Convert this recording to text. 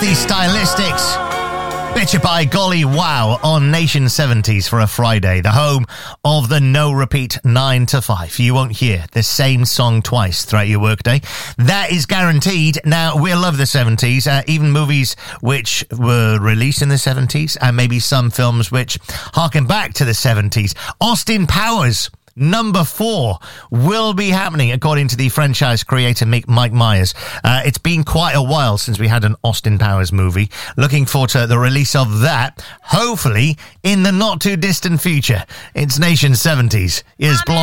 the Stylistics. Betcha by golly wow on Nation 70s for a Friday, the home of the no repeat 9 to 5. You won't hear the same song twice throughout your workday. That is guaranteed. Now, we love the 70s, even movies which were released in the 70s, and maybe some films which harken back to the 70s. Austin Powers, number 4 will be happening, according to the franchise creator Mike Myers. It's been quite a while since we had an Austin Powers movie. Looking forward to the release of that, hopefully in the not too distant future. It's Nation 70s. Here's Blonde.